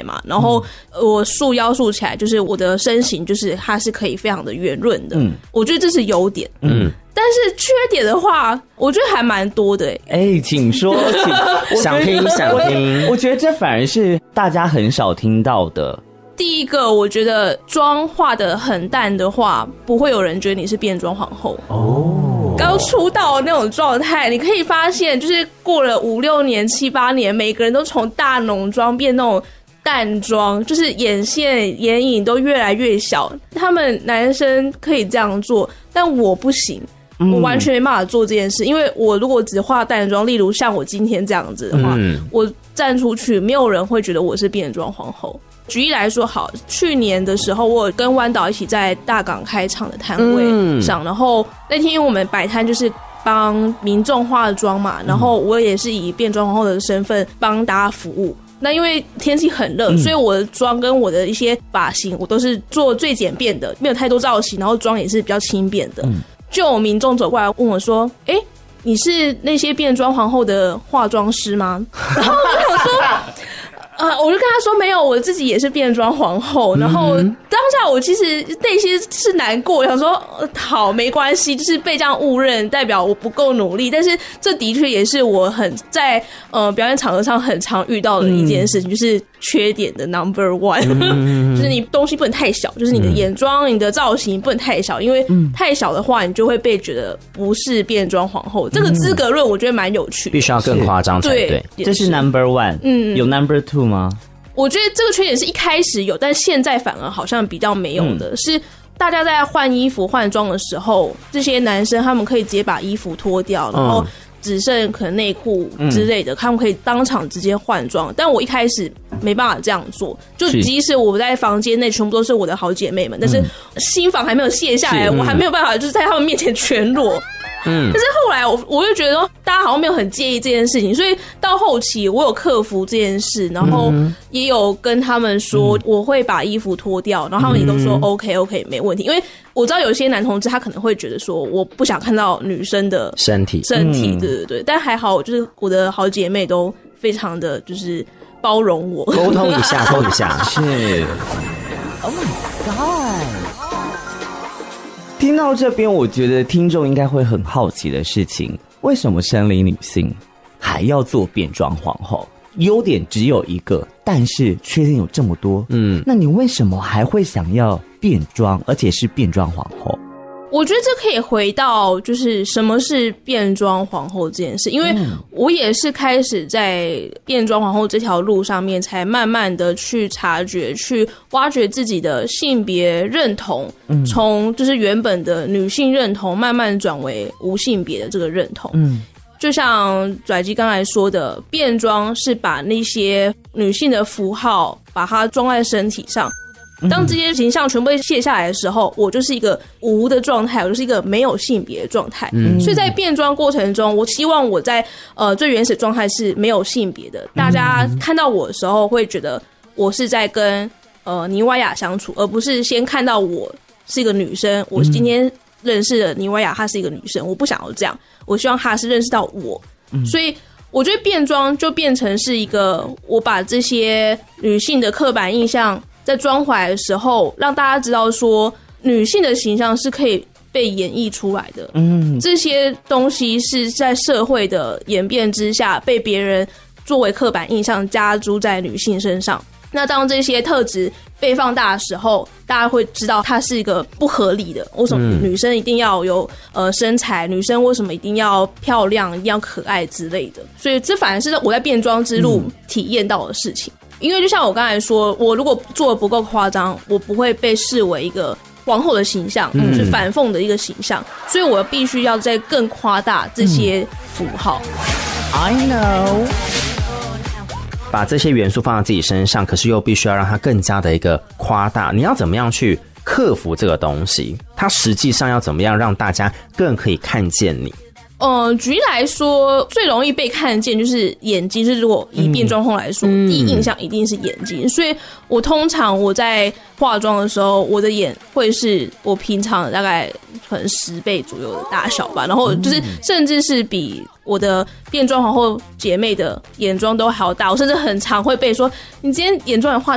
嘛，然后我束腰束起来，就是我的身形就是它是可以非常的圆润的，我觉得这是优点，但是缺点的话，我觉得还蛮多的请说， 想听。 我觉得这反而是大家很少听到的。 第一个，我觉得妆化得很淡的话，不会有人觉得你是变装皇后哦。刚出道的那种状态，你可以发现，就是过了5、6年、7、8年，每个人都从大浓妆变那种淡妆，就是眼线、眼影都越来越小。他们男生可以这样做，但我不行。我完全没办法做这件事，因为我如果只化淡妆，例如像我今天这样子的话，我站出去，没有人会觉得我是变装皇后。举例来说，好，去年的时候，我有跟湾导一起在大港开场的摊位上，然后那天因为我们摆摊就是帮民众化妆嘛，然后我也是以变装皇后的身份帮大家服务。那因为天气很热，所以我的妆跟我的一些发型，我都是做最简便的，没有太多造型，然后妆也是比较轻便的。就有民众走过来问我说：“你是那些变装皇后的化妆师吗？”然后我想说，我就跟他说没有，我自己也是变装皇后。然后当下我其实内心是难过，想说好没关系，就是被这样误认，代表我不够努力。但是这的确也是我很在表演场合上很常遇到的一件事情，就是缺点的 No.1，就是你东西不能太小，就是你的眼妆、你的造型不能太小，因为太小的话，你就会被觉得不是变装皇后。这个资格论我觉得蛮有趣的， 必须要更夸张才对。 这是 No.1，有 No.2 吗？ 我觉得这个缺点是一开始有，但现在反而好像比较没有的，是大家在换衣服换装的时候，这些男生他们可以直接把衣服脱掉，然后只剩可能内裤之类的，他们可以当场直接换装。但我一开始没办法这样做，就即使我在房间内全部都是我的好姐妹们，但是心防还没有卸下来，我还没有办法就是在他们面前全裸。但是后来我就觉得说大家好像没有很介意这件事情，所以到后期我有克服这件事，然后也有跟他们说我会把衣服脱掉，然后他们也都说 OK 没问题。因为我知道有些男同志他可能会觉得说我不想看到女生的身体，对，但还好就是我的好姐妹都非常的就是包容我， 沟通一下是 Oh my God。听到这边，我觉得听众应该会很好奇的事情，为什么生理女性还要做变装皇后？优点只有一个，但是缺点有这么多。那你为什么还会想要变装，而且是变装皇后？ 我觉得这可以回到就是什么是变装皇后这件事，因为我也是开始在变装皇后这条路上面才慢慢的去察觉，去挖掘自己的性别认同，从就是原本的女性认同慢慢转为无性别的这个认同。就像拽基刚才说的，变装是把那些女性的符号把它装在身体上，当这些形象全部被卸下来的时候，我就是一个无的状态，我就是一个没有性别的状态。所以在变装过程中，我希望我在最原始状态是没有性别的，大家看到我的时候会觉得我是在跟妮瓦雅相处，而不是先看到我是一个女生，我今天认识了妮瓦雅，她是一个女生，我不想要这样，我希望她是认识到我。所以我觉得变装就变成是一个我把这些女性的刻板印象在装回来的时候，让大家知道说女性的形象是可以被演绎出来的。这些东西是在社会的演变之下被别人作为刻板印象加诸在女性身上。那当这些特质被放大的时候，大家会知道它是一个不合理的。为什么女生一定要有身材？女生为什么一定要漂亮、一定要可爱之类的？所以这反而是我在变装之路体验到的事情。因为就像我刚才说，我如果做的不够夸张，我不会被视为一个皇后的形象，是反讽的一个形象，所以我必须要再更夸大这些符号。 I know。 把这些元素放在自己身上，可是又必须要让它更加的一个夸大。你要怎么样去克服这个东西？它实际上要怎么样让大家更可以看见你？ 举例来说，最容易被看见就是眼睛，就是如果以变装后来说，第一印象一定是眼睛。所以我通常我在化妆的时候，我的眼会是我平常大概可能10倍左右的大小吧，然后就是甚至是比我的变装皇后姐妹的眼妆都还要大。我甚至很常会被说，你今天眼妆也画